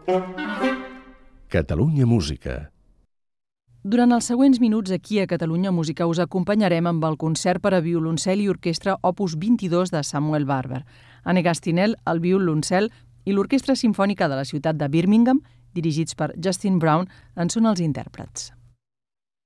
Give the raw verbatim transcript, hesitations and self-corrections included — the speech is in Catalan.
Catalunya Música. Durant els següents minuts aquí a Catalunya Música us acompanyarem amb el concert per a violoncel i orquestra opus vint-i-dos de Samuel Barber. Anne Gastinel, al violoncel, i l'Orquestra Simfònica de la ciutat de Birmingham, dirigits per Justin Brown, en són els intèrprets.